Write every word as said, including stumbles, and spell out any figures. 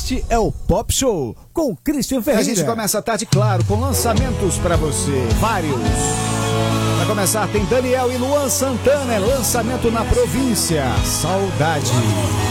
Este é o Pop Show com Christian Ferreira. A gente começa a tarde, claro, com lançamentos pra você, vários. Pra começar, tem Daniel e Luan Santana, lançamento na província, Saudade.